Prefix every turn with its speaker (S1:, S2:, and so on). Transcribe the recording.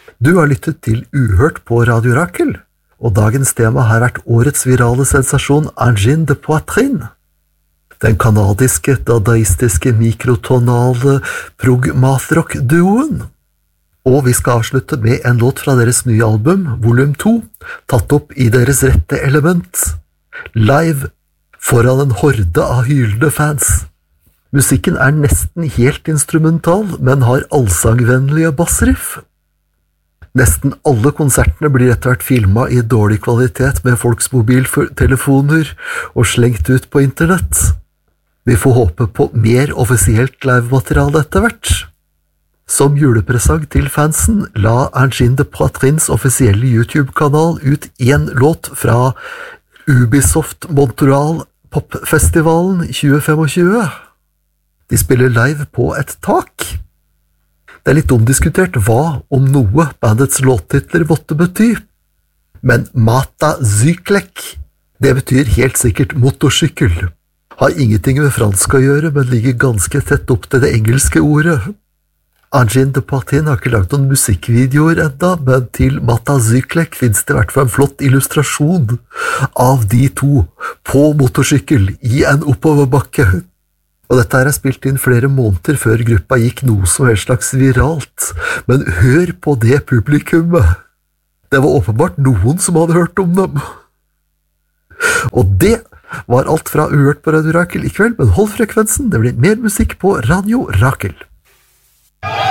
S1: Du har lyttet til Uhørt på Radio Rakel, og dagens tema har vært årets virale sensasjon Angine de Poitrine. Den kanadiske, dadaistiske, mikrotonale prog-mathrock-duoen. Og vi skal avslutte med en låt fra deres nye album, Volum 2, tatt opp i deres rette element, live foran en horde av hylende fans. Musikken er nesten helt instrumental, men har allsangvennlige bassriff. Nesten alle konsertene blir etter hvert filmet i dårlig kvalitet med folks mobiltelefoner og slengt ut på internett. Vi får håpe på mer offisielt live-materiale etter hvert. Som julepresang til fansen la Angine de Poitrines offisielle YouTube-kanal ut en låt fra Ubisoft Montreal Popfestivalen 2025. De spiller live på et tak. Det er litt omdiskutert hva, om noe, bandets låttitler måtte bety. Men Mata Zyklek, det betyr helt sikkert motorsykkel. Har ingenting med fransk å gjøre, men ligger ganske tett opp til det engelske ordet. Angine de Poitrine har ikke lagt noen musikkvideoer enda, men til Mata Zyklek finnes det i hvert fall en flott illustrasjon av de to på motorsykkel i en oppoverbakke. Og dette er spilt inn flere måneder før gruppa gikk noe som helst slags viralt. Men hør på det publikummet! Det var åpenbart noen som hadde hørt om dem. Og det var alt fra Uhørt på Radio Rakel i kveld, men hold frekvensen, det blir mer musikk på Radio Rakel.